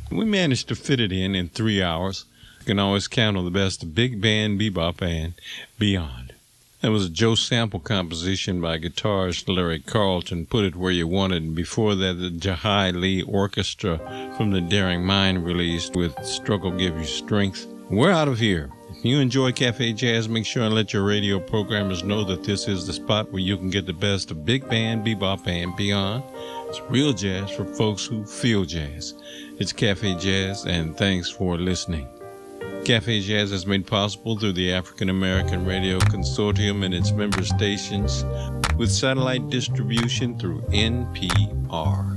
We managed to fit it in 3 hours. You can always count on the best of big band, bebop, and beyond. That was a Joe Sample composition by guitarist Larry Carlton, Put It Where You Want It, and before that the Jahai Lee Orchestra from the Daring Mind released with Struggle Give You Strength. We're out of here. If you enjoy Cafe Jazz, make sure and let your radio programmers know that this is the spot where you can get the best of big band, bebop, and beyond. It's real jazz for folks who feel jazz. It's Cafe Jazz, and thanks for listening. Cafe Jazz is made possible through the African American Radio Consortium and its member stations with satellite distribution through NPR.